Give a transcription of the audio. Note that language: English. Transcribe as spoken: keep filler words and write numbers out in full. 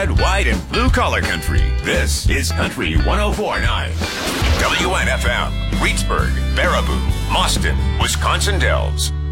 red, white, and blue collar country. This is Country one oh four point nine. W N F M, Reedsburg, Baraboo, Mauston, Wisconsin Dells.